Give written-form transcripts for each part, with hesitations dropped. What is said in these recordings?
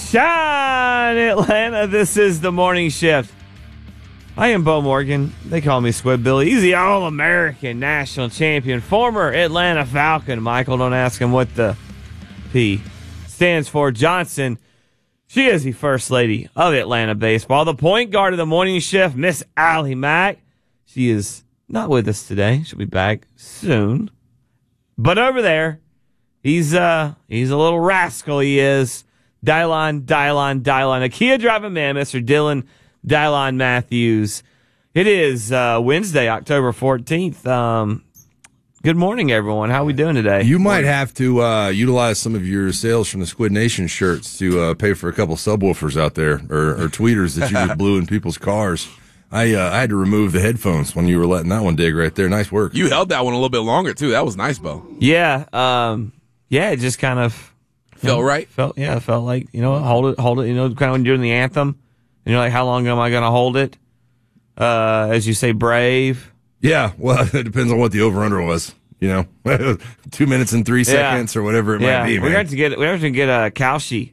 shine, Atlanta. This is the morning shift. I am Bo Morgan. They call me Squid Billy. He's the All-American national champion, former Atlanta Falcon. Michael, don't ask him what the P stands for. Johnson. She is the first lady of Atlanta baseball. The point guard of the morning shift, Miss Allie Mack. She is not with us today. She'll be back soon. But over there, he's a little rascal, he is. Dylon. A Kia driving man, Mr. Dylan Dylon Matthews. It is Wednesday, October 14th. Good morning, everyone. How are we doing today? You might have to utilize some of your sales from the Squid Nation shirts to pay for a couple subwoofers out there or tweeters that you just blew in people's cars. I had to remove the headphones when you were letting that one dig right there. Nice work. You held that one a little bit longer, too. That was nice, Bo. Yeah. It just kind of felt right. It felt like, hold it. Kind of when you're doing the anthem, and you're like, how long am I going to hold it? As you say, brave. Yeah, well, it depends on what the over-under was, 2 minutes and 3 seconds or whatever it might be, man. We have to get Kalshi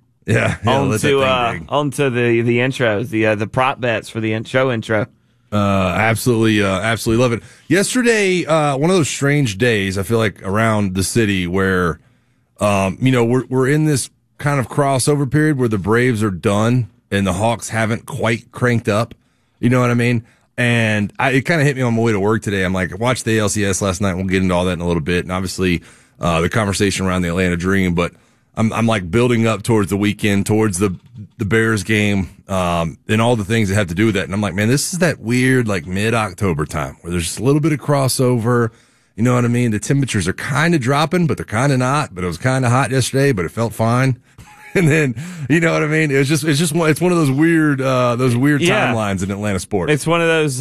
onto the intros, the prop bets for the show intro. Absolutely love it. Yesterday, one of those strange days, I feel like, around the city where, we're in this kind of crossover period where the Braves are done and the Hawks haven't quite cranked up. You know what I mean? And it kind of hit me on my way to work today. I'm like, I watched the ALCS last night. We'll get into all that in a little bit. And obviously, the conversation around the Atlanta Dream, but I'm like building up towards the weekend, towards the Bears game, and all the things that have to do with that. And I'm like, man, this is that weird, like mid-October time where there's just a little bit of crossover. You know what I mean? The temperatures are kind of dropping, but they're kind of not. But it was kind of hot yesterday, but it felt fine. And then, you know what I mean? It's one of those weird timelines in Atlanta sports. It's one of those,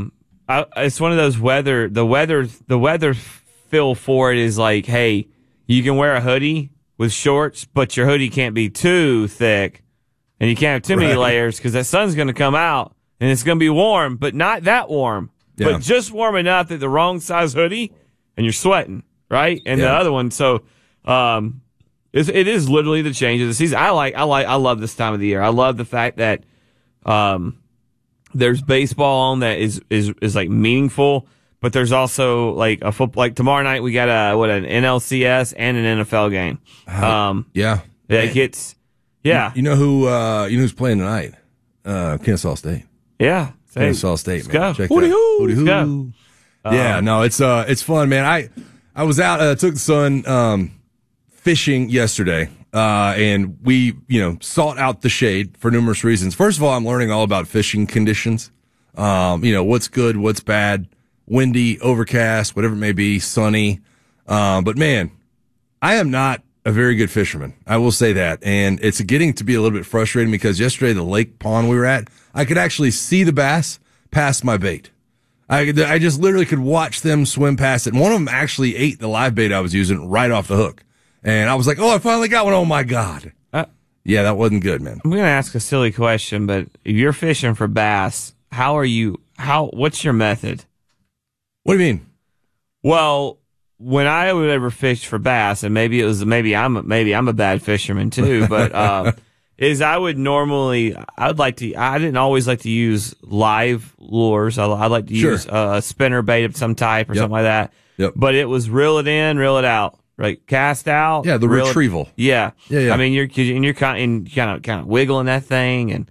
the weather feel for it is like, hey, you can wear a hoodie with shorts, but your hoodie can't be too thick and you can't have too many layers because that sun's going to come out and it's going to be warm, but not that warm, but just warm enough that the wrong size hoodie and you're sweating, right? And the other one. So, it is literally the change of the season. I love this time of the year. I love the fact that there's baseball on that is like meaningful, but there's also like a football. Like tomorrow night we got an NLCS and an NFL game. It gets You know who's playing tonight? Kennesaw State. Yeah, Kennesaw State. Let's Man. go. Check Hooty that. hoo. It's fun, man. I was out. Took the son fishing yesterday, and we, sought out the shade for numerous reasons. First of all, I'm learning all about fishing conditions. What's good, what's bad, windy, overcast, whatever it may be, sunny. But man, I am not a very good fisherman. I will say that. And it's getting to be a little bit frustrating because yesterday, the lake pond we were at, I could actually see the bass past my bait. I just literally could watch them swim past it. And one of them actually ate the live bait I was using right off the hook. And I was like, I finally got one. Oh, my God. That wasn't good, man. I'm going to ask a silly question, but if you're fishing for bass, what's your method? What do you mean? Well, when I would ever fish for bass, and maybe I'm a bad fisherman too, but I didn't always like to use live lures. I like to use a spinner bait of some type or something like that. Yep. But it was reel it in, reel it out. Right, cast out. Yeah, the retrieval. Yeah. I mean, you're kind of wiggling that thing, and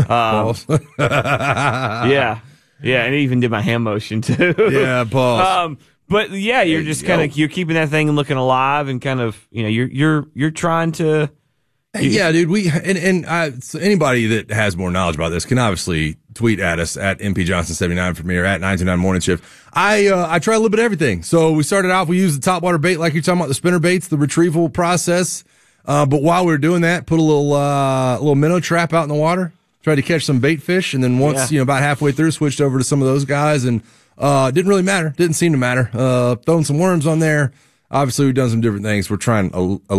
yeah, and it even did my hand motion too. Yeah, balls. But yeah, you're just kind of you're keeping that thing looking alive, and kind of you're trying to. Yeah, dude. So anybody that has more knowledge about this can obviously tweet at us at mpjohnson79 for me or at 929 Morning Shift. I try a little bit of everything. So we started off, we used the topwater bait, like you're talking about the spinner baits, the retrieval process. But while we were doing that, put a little minnow trap out in the water, tried to catch some bait fish, and then once about halfway through, switched over to some of those guys, and didn't really matter. Didn't seem to matter. Throwing some worms on there. Obviously, we've done some different things. We're trying a